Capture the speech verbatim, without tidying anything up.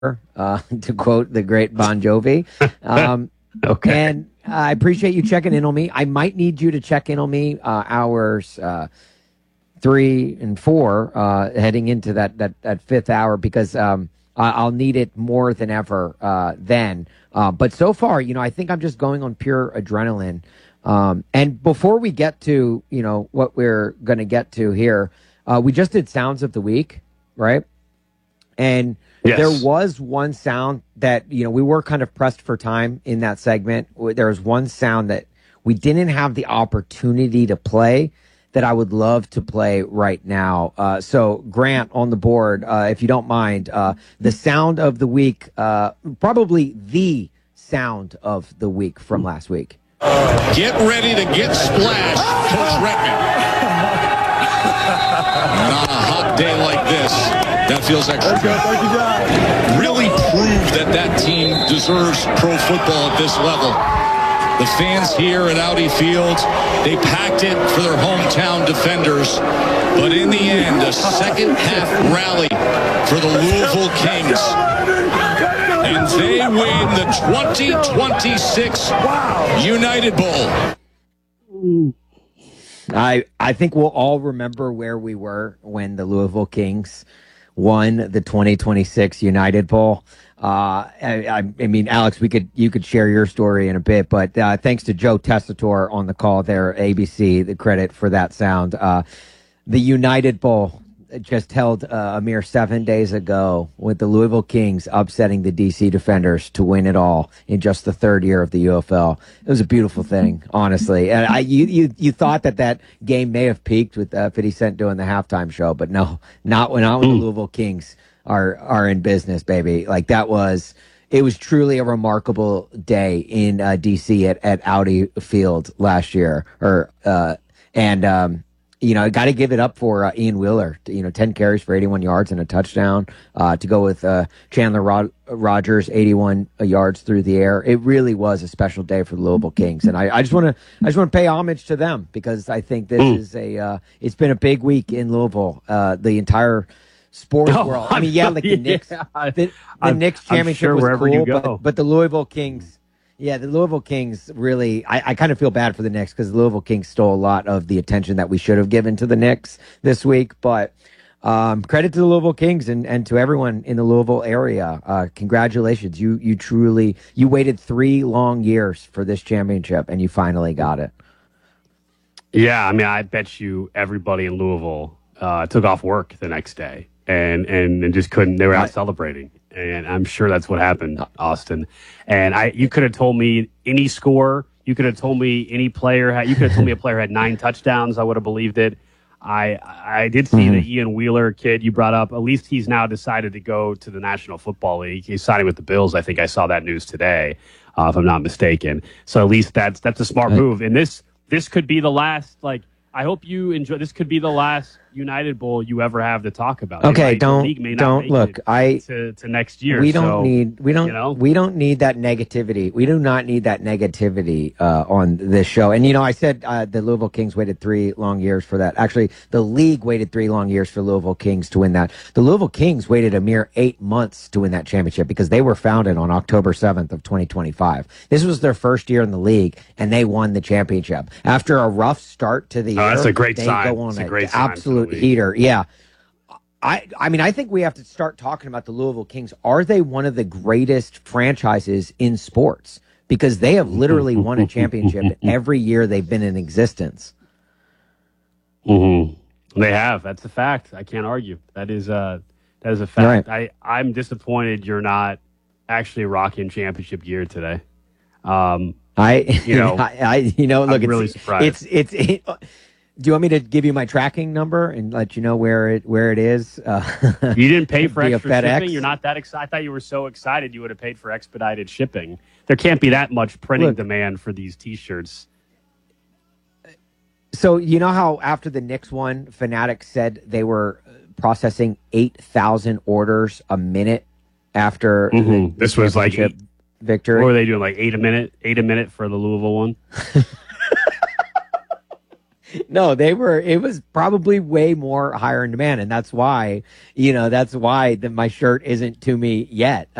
uh, to quote the great Bon Jovi. Um, Okay. And I appreciate you checking in on me. I might need you to check in on me uh, hours uh, three and four uh, heading into that, that, that fifth hour because um, I- I'll need it more than ever uh, then. Uh, but so far, you know, I think I'm just going on pure adrenaline. Um, and before we get to, you know, what we're going to get to here, uh, we just did Sounds of the Week, right? And Yes. there was one sound that, you know, we were kind of pressed for time in that segment. There was one sound that we didn't have the opportunity to play that I would love to play right now. Uh, so, Grant, on the board, uh, if you don't mind, uh, the sound of the week, uh, probably the sound of the week from last week. Get ready to get splashed, Coach Redman. And on a hot day like this, that feels extra good. Really proved that that team deserves pro football at this level. The fans here at Audi Field, they packed it for their hometown defenders. But in the end, a second half rally for the Louisville Kings. And they win the twenty twenty-six United Bowl. I I think we'll all remember where we were when the Louisville Kings won the twenty twenty-six United Bowl. Uh, I, I, I mean, Alex, we could you could share your story in a bit, but uh, thanks to Joe Tessitore on the call there, A B C, the credit for that sound. Uh, the United Bowl just held uh, a mere seven days ago with the Louisville Kings upsetting the D C Defenders to win it all in just the third year of the U F L. It was a beautiful thing, honestly. And I, you, you, you thought that that game may have peaked with uh, fifty Cent doing the halftime show, but no, not when, not when the Louisville Kings are are in business, baby. Like that was. It was truly a remarkable day in uh, D C at, at Audi Field last year, or uh, and. Um, You know, I got to give it up for uh, Ian Wheeler. You know, ten carries for eighty-one yards and a touchdown. Uh, to go with uh, Chandler Rod- Rogers, eighty-one yards through the air. It really was a special day for the Louisville Kings, and I, I just want to, I just want to pay homage to them because I think this mm. is a, uh, it's been a big week in Louisville. Uh, the entire sports oh, world. I mean, yeah, like the yeah. Knicks, the, the I'm, Knicks championship sure was wherever cool, you go. But, but the Louisville Kings. Yeah, the Louisville Kings really, I, I kind of feel bad for the Knicks because the Louisville Kings stole a lot of the attention that we should have given to the Knicks this week. But um, credit to the Louisville Kings and, and to everyone in the Louisville area. Uh, congratulations. You you truly, you waited three long years for this championship and you finally got it. Yeah, I mean, I bet you everybody in Louisville uh, took off work the next day and, and, and just couldn't, they were out Right. celebrating. And I'm sure that's what happened, Austin. And I, you could have told me any score. You could have told me any player had. You could have told me a player had nine touchdowns. I would have believed it. I I did see Mm-hmm. the Ian Wheeler kid you brought up. At least he's now decided to go to the National Football League. He's signing with the Bills. I think I saw that news today, uh, if I'm not mistaken. So at least that's that's a smart move. And this this could be the last. Like I hope you enjoy. This could be the last United Bowl you ever have to talk about. Okay, might, don't the league may not don't make look. it I to, to next year. we don't so, need we don't you know? we don't need that negativity. We do not need that negativity uh, on this show. And you know, I said uh, the Louisville Kings waited three long years for that. Actually, the league waited three long years for Louisville Kings to win that. The Louisville Kings waited a mere eight months to win that championship because they were founded on October seventh of twenty twenty-five. This was their first year in the league, and they won the championship after a rough start to the Oh, year. that's a great they sign. Go on It's a an great sign for the absolute league. heater. Yeah. I, I mean, I think we have to start talking about the Louisville Kings. Are they one of the greatest franchises in sports? Because they have literally won a championship every year they've been in existence. Mm-hmm. They have. That's a fact. I can't argue. That is uh that is a fact. Right. I, I'm disappointed you're not actually rocking championship gear today. Um, I, You know, I, I you know, look, I'm really it's, surprised. it's, it's, it, do you want me to give you my tracking number and let you know where it, where it is? Uh, you didn't pay for via extra FedEx? shipping. You're not that excited. I thought you were so excited you would have paid for expedited shipping. There can't be that much printing Look. demand for these T-shirts. So you know how after the Knicks won, Fanatics said they were processing eight thousand orders a minute after Mm-hmm. the, the This was like championship eight, victory. what were they doing? Like eight a minute, eight a minute for the Louisville one. No, they were, it was probably way more higher in demand. And that's why, you know, that's why the, my shirt isn't to me yet.